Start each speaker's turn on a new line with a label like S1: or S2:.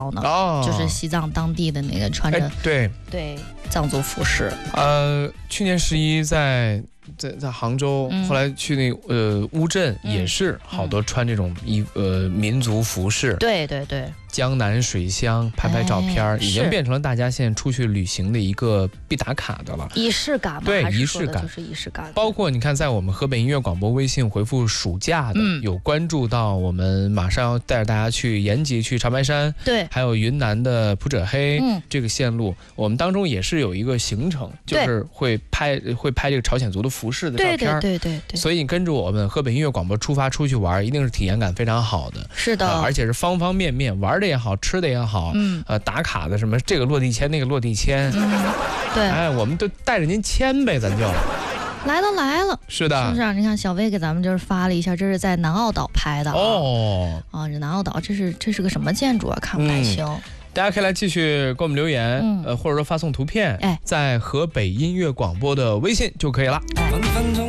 S1: 呢，
S2: 哦，
S1: 就是西藏当地的那个穿着
S2: 对
S1: 藏族服饰。
S2: 去年11在杭州，后来去那乌镇也是好多穿这种民族服饰。
S1: 对，
S2: 江南水乡拍照片，已经变成了大家现在出去旅行的一个必打卡的了。
S1: 仪式感嘛，
S2: 对，
S1: 还是
S2: 仪式感
S1: 就是仪式感。
S2: 包括你看，在我们河北音乐广播微信回复暑假的，有关注到我们马上要带着大家去延吉、去长白山，
S1: 对，
S2: 还有云南的普者黑这个线路，我们当中也是有一个行程，就是会拍这个朝鲜族的服饰的照片。
S1: 对。
S2: 所以你跟着我们河北音乐广播出发出去玩，一定是体验感非常好的。
S1: 是的，
S2: 而且是方方面面，玩的也好，吃的也好，打卡的什么这个落地签那个落地签，
S1: 对，
S2: 哎，我们都带着您签呗，咱就
S1: 来了，
S2: 是的，
S1: 是不是？你看小薇给咱们就是发了一下，这是在南澳岛拍的这南澳岛这是个什么建筑啊？看不太清。
S2: 大家可以来继续给我们留言，或者说发送图片，在河北音乐广播的微信就可以了。
S1: 分分钟